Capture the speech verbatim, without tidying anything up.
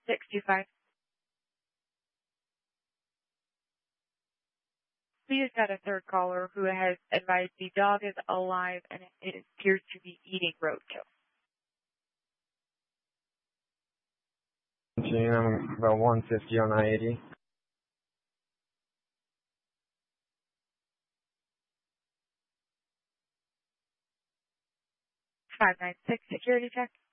six two five. We just got a third caller who has advised the dog is alive and it appears to be eating roadkill. I'm about one fifty on I eighty. five nine six security check.